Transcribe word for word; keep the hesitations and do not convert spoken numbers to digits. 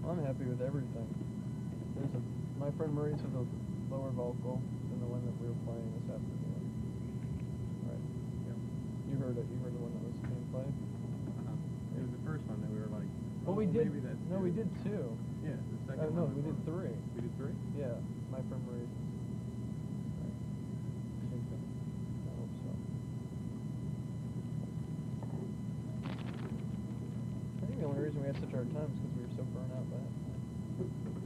I'm happy with everything. There's a, my friend Maurice has a lower vocal than the one that we were playing this afternoon. Right. Yeah. You heard it. You heard the one that was being played? Uh-huh. It was the first one that we were like, Well, oh, we did. maybe that's No, two. we did two. Yeah, the second Uh, one. no, was we did one. three. We did three? Yeah, my friend Maurice. Right. I think so. I hope so. I think the only reason we had such a hard time is because we were so burnt out by it.